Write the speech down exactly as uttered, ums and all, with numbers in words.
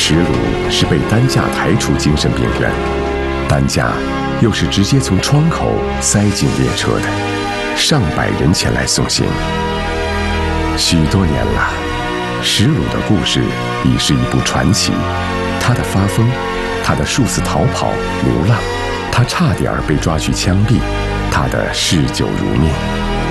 石鲁是被担架抬出精神病院，担架又是直接从窗口塞进列车的，上百人前来送行。许多年了，石鲁的故事已是一部传奇。他的发疯，他的数次逃跑、流浪，他差点被抓去枪毙，他的嗜酒如命。